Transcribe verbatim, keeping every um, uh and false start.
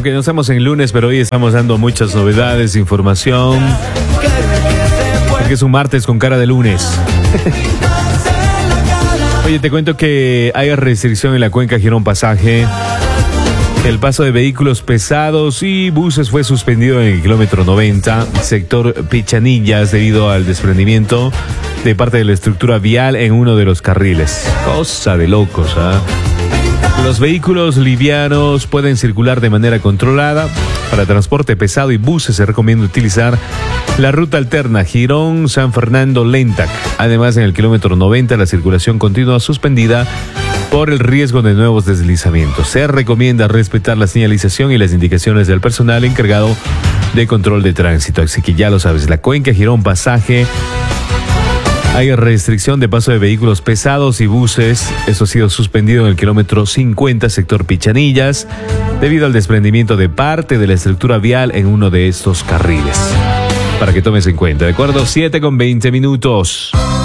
aunque no estamos en lunes, pero hoy estamos dando muchas novedades, información. Porque es un martes con cara de lunes. Oye, te cuento que hay restricción en la cuenca Girón Pasaje. El paso de vehículos pesados y buses fue suspendido en el kilómetro noventa, sector Pichanillas, debido al desprendimiento de parte de la estructura vial en uno de los carriles. Cosa de locos, ¿ah? ¿eh? Los vehículos livianos pueden circular de manera controlada. Para transporte pesado y buses se recomienda utilizar la ruta alterna Girón-San Fernando-Lentac. Además, en el kilómetro noventa la circulación continúa suspendida por el riesgo de nuevos deslizamientos. Se recomienda respetar la señalización y las indicaciones del personal encargado de control de tránsito. Así que ya lo sabes, la cuenca Girón Pasaje. Hay restricción de paso de vehículos pesados y buses. Eso ha sido suspendido en el kilómetro cincuenta, sector Pichanillas, debido al desprendimiento de parte de la estructura vial en uno de estos carriles. Para que tomes en cuenta, ¿de acuerdo? siete con veinte minutos.